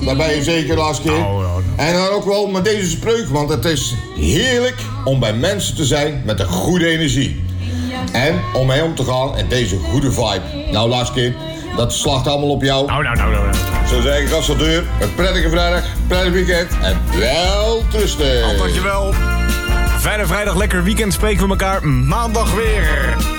daar ben je zeker laatste keer. En dan ook wel met deze spreuk, want het is heerlijk om bij mensen te zijn met een goede energie. En om mee om te gaan in deze goede vibe. Nou, laatste keer, dat slacht allemaal op jou. Nou. Zo zeg ik als deur. Een prettige vrijdag, prettig weekend en wel trusten. Dankjewel. Fijne vrijdag, lekker weekend. Spreken we elkaar maandag weer.